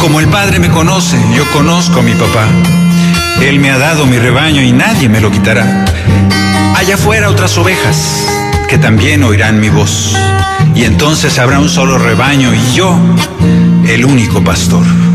Como el Padre me conoce, yo conozco a mi papá. Él me ha dado mi rebaño y nadie me lo quitará. Allá afuera otras ovejas que también oirán mi voz. Y entonces habrá un solo rebaño y yo, el único pastor.